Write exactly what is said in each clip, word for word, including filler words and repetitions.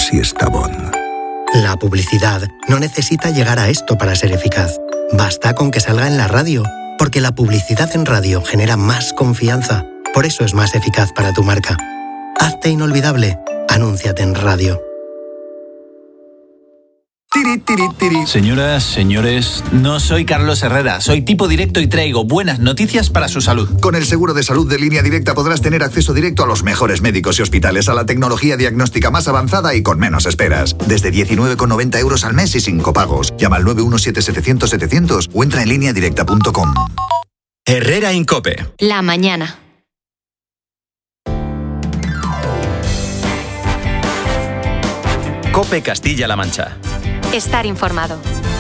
y Estrabón. La publicidad no necesita llegar a esto para ser eficaz. Basta con que salga en la radio, porque la publicidad en radio genera más confianza. Por eso es más eficaz para tu marca. Hazte inolvidable. Anúnciate en radio. Tiri, tiri, tiri. Señoras, señores, no soy Carlos Herrera, soy tipo directo y traigo buenas noticias para su salud. Con el seguro de salud de Línea Directa podrás tener acceso directo a los mejores médicos y hospitales, a la tecnología diagnóstica más avanzada y con menos esperas. Desde diecinueve con noventa euros al mes y sin copagos. Llama al nueve uno siete setecientos setecientos o entra en línea directa punto com. Herrera Incope. La mañana. Cope Castilla-La Mancha. Estar informado.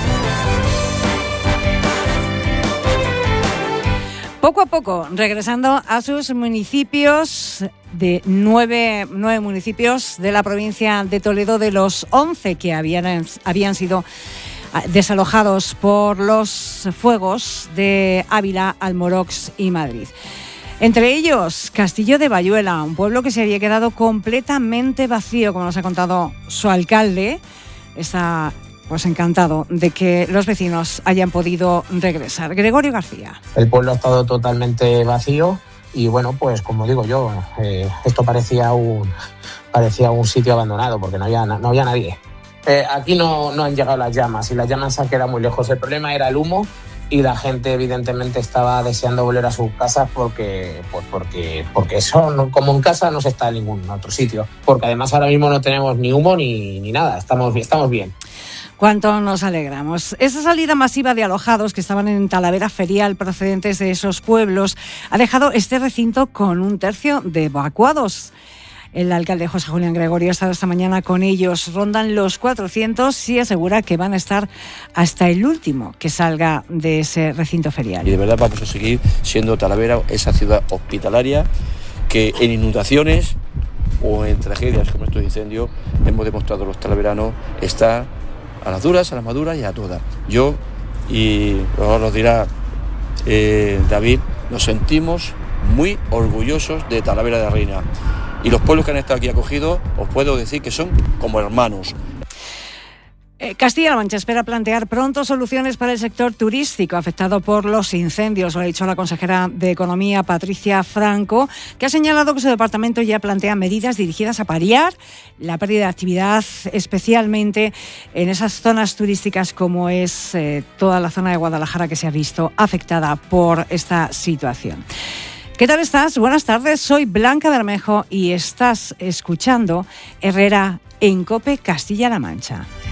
Poco a poco, regresando a sus municipios, de nueve, nueve municipios de la provincia de Toledo, de los once que habían, habían sido desalojados por los fuegos de Ávila, Almorox y Madrid. Entre ellos, Castillo de Bayuela, un pueblo que se había quedado completamente vacío, como nos ha contado su alcalde. Está pues encantado de que los vecinos hayan podido regresar. Gregorio García. El pueblo ha estado totalmente vacío y bueno, pues como digo yo, eh, esto parecía un, parecía un sitio abandonado porque no había, no había nadie. Eh, aquí no, no han llegado las llamas y las llamas se han quedado muy lejos. El problema era el humo. Y la gente evidentemente estaba deseando volver a sus casas porque, pues porque, porque eso, no, como en casa, no se está en ningún otro sitio. Porque además ahora mismo no tenemos ni humo ni, ni nada, estamos, estamos bien. Cuánto nos alegramos. Esa salida masiva de alojados que estaban en Talavera Ferial procedentes de esos pueblos ha dejado este recinto con un tercio de evacuados. El alcalde José Julián Gregorio ha estado esta mañana con ellos. Rondan los cuatrocientos y asegura que van a estar hasta el último que salga de ese recinto ferial. Y de verdad vamos a seguir siendo Talavera esa ciudad hospitalaria que en inundaciones o en tragedias como estos incendios hemos demostrado los talaveranos está a las duras, a las maduras y a todas. Yo, y ahora nos dirá eh, David, nos sentimos muy orgullosos de Talavera de la Reina. Y los pueblos que han estado aquí acogidos, os puedo decir que son como hermanos. Eh, Castilla-La Mancha espera plantear pronto soluciones para el sector turístico afectado por los incendios. Lo ha dicho la consejera de Economía, Patricia Franco, que ha señalado que su departamento ya plantea medidas dirigidas a paliar la pérdida de actividad, especialmente en esas zonas turísticas como es eh, toda la zona de Guadalajara que se ha visto afectada por esta situación. ¿Qué tal estás? Buenas tardes, soy Blanca Bermejo y estás escuchando Herrera en Cope Castilla-La Mancha.